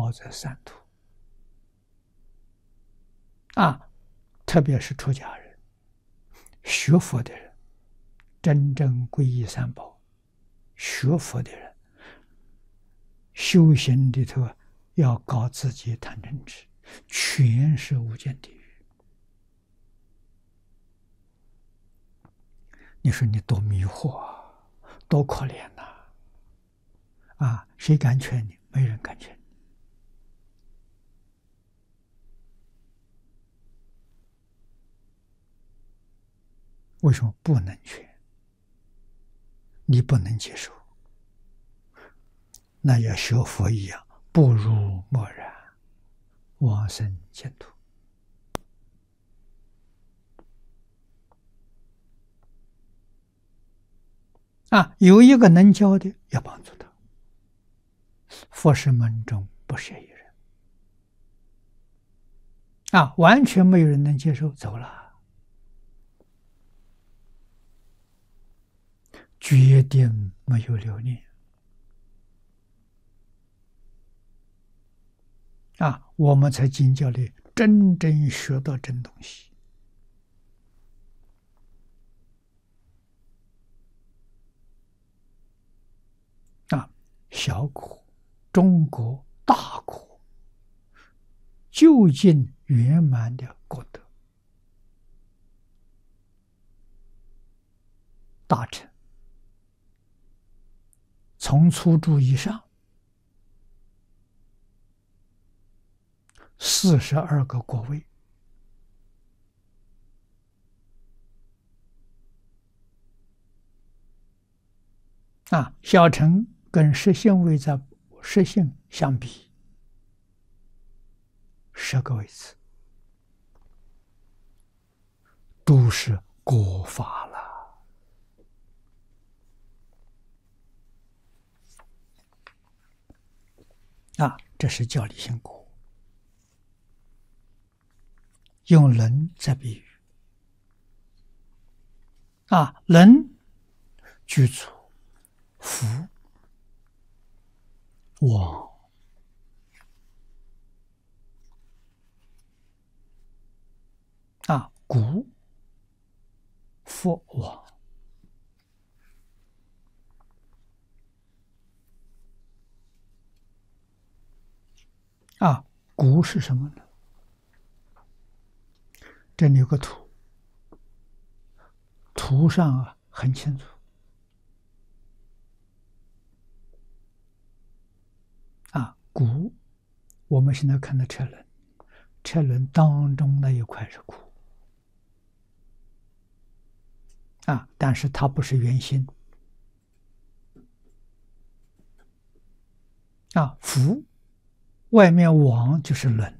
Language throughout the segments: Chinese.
报在三途特别是出家人、学佛的人，真正皈依三宝、学佛的人，修行里头要搞自己贪嗔痴，全是无间地狱。你说你多迷惑啊，多可怜呐！谁敢劝你？没人敢劝你。为什么不能劝？你不能接受，那要学佛一样，不如默然，往生净土。有一个能教的，要帮助他。佛事门中不舍一人。完全没有人能接受，走了，决定没有留念。我们才经教里真正学到真东西。小苦、中苦、大苦，究竟圆满的果德。大乘从初住以上42个果位，小乘跟实性位在实性相比，10个位次都是果法了。这是教理性果。用人在比喻。人具足福往。古福往。古是什么呢？这里有个图，图上很清楚。古，我们现在看的车轮，车轮当中那一块是古。但是它不是圆心。福，外面网就是轮。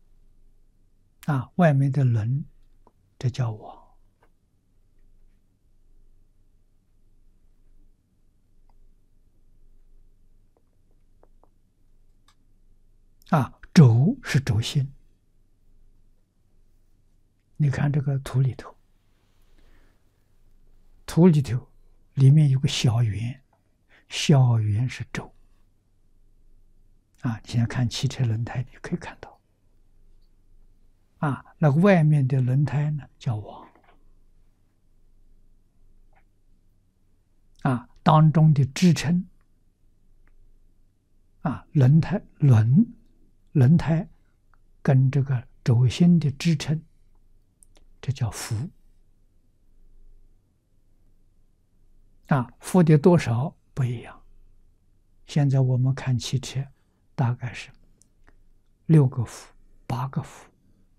外面的轮，这叫网。轴是轴心。你看这个图里头，里面有个小圆，小圆是轴。你现在看汽车轮胎，你可以看到。那个外面的轮胎呢，叫网。当中的支撑，轮胎跟这个轴心的支撑，这叫幅。幅的多少不一样。现在我们看汽车，大概是6个幅、8个幅。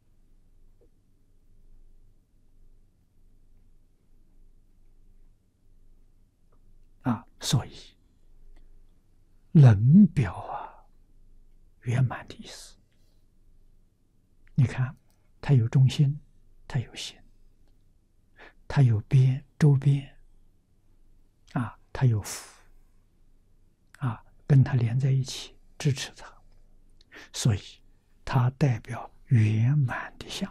所以人表圆满的意思。你看，它有中心，它有心，它有边，周边，它有符，跟它连在一起，支持它，所以它代表圆满的相。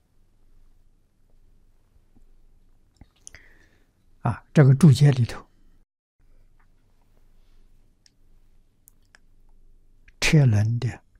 这个注解里头，车轮的